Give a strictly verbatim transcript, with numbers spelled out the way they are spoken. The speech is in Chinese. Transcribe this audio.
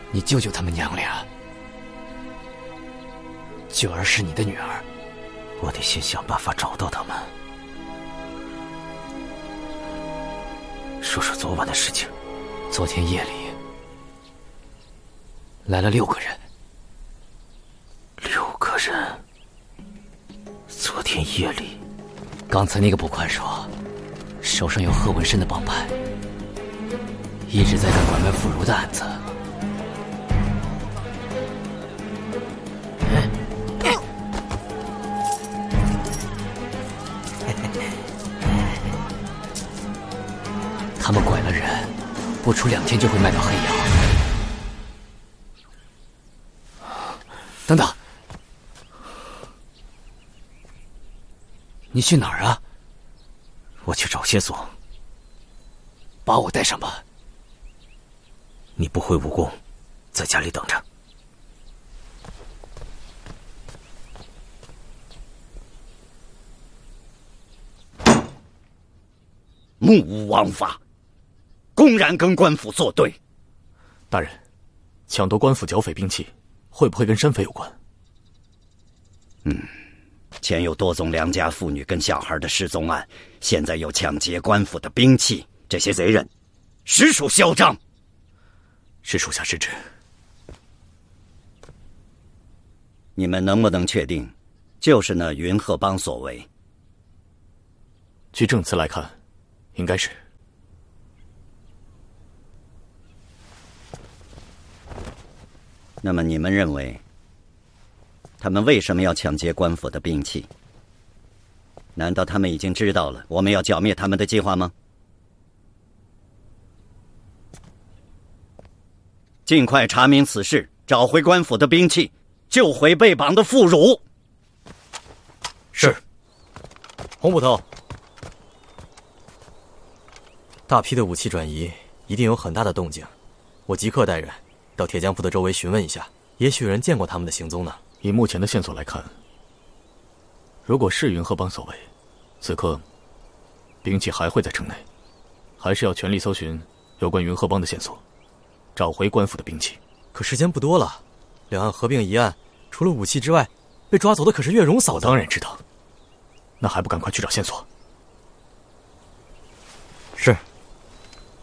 你救救他们娘俩。九儿是你的女儿， 我得先想办法找到他们。说说昨晚的事情。 昨天夜里来了六个人。 六个人？昨天夜里？ 刚才那个捕快说，手上有贺文生的帮派，一直在干拐卖妇孺的案子。他们拐了人，不出两天就会卖到黑窑。等等，你去哪儿啊？ 我去找线索。 把我带上吧。 你不会武功，在家里等着。 目无王法，公然跟官府作对。 大人，抢夺官府剿匪兵器，会不会跟山匪有关？ 嗯，前有多宗良家妇女跟小孩的失踪案，现在又抢劫官府的兵器，这些贼人实属嚣张。 是属下失职。 你们能不能确定，就是那云鹤帮所为？ 据证词来看，应该是。 那么你们认为，他们为什么要抢劫官府的兵器？难道他们已经知道了我们要剿灭他们的计划吗？尽快查明此事，找回官府的兵器，救回被绑的妇孺。 是。 洪捕头，大批的武器转移，一定有很大的动静。我即刻带人到铁匠铺的周围询问一下，也许有人见过他们的行踪呢。 以目前的线索来看，如果是云鹤帮所为，此刻兵器还会在城内，还是要全力搜寻有关云鹤帮的线索，找回官府的兵器。 可时间不多了，两岸合并一案，除了武器之外，被抓走的可是月容嫂子。 我当然知道，那还不赶快去找线索？